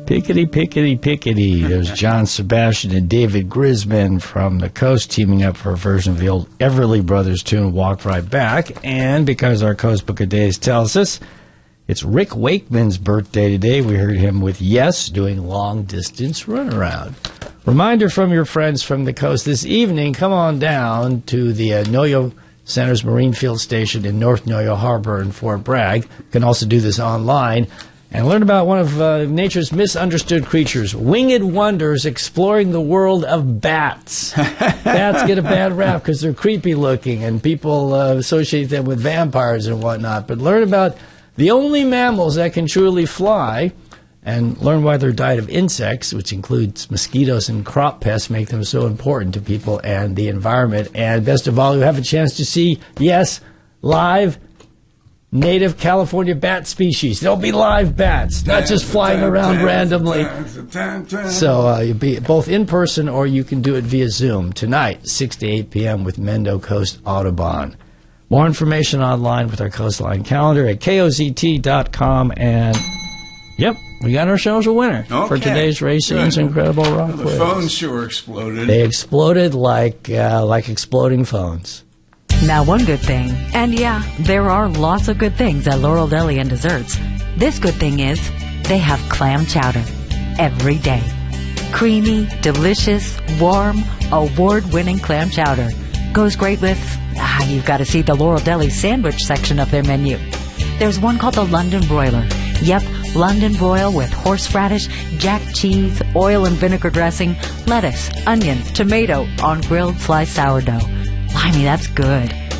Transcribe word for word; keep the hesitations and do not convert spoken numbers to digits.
Pickety, pickety, pickety. There's John Sebastian and David Grisman from the Coast teaming up for a version of the old Everly Brothers tune, Walk Right Back. And because our Coast Book of Days tells us it's Rick Wakeman's birthday today, we heard him with Yes doing Long Distance Runaround. Reminder from your friends from the Coast this evening, come on down to the uh, Noyo Center's Marine Field Station in North Noyo Harbor in Fort Bragg. You can also do this online and learn about one of uh, nature's misunderstood creatures, winged wonders exploring the world of bats. Bats get a bad rap because they're creepy looking and people uh, associate them with vampires and whatnot. But learn about the only mammals that can truly fly and learn why their diet of insects, which includes mosquitoes and crop pests, make them so important to people and the environment. And best of all, you have a chance to see, yes, live native California bat species. There'll be live bats, not just flying around randomly. So uh, you'll be both in person or you can do it via Zoom tonight, six to eight p.m. with Mendo Coast Audubon. More information online with our Coastline calendar at K O Z T dot com. And, yep, we got ourselves a winner okay. for today's Racine's Incredible Rock well, the Quiz. The phones sure exploded. They exploded like uh, like exploding phones. Now, one good thing, and yeah, there are lots of good things at Laurel Deli and Desserts. This good thing is they have clam chowder every day. Creamy, delicious, warm, award-winning clam chowder. Goes great with, ah, you've got to see the Laurel Deli sandwich section of their menu. There's one called the London Broiler. Yep, London broil with horseradish, jack cheese, oil and vinegar dressing, lettuce, onion, tomato on grilled sliced sourdough. Blimey, that's good.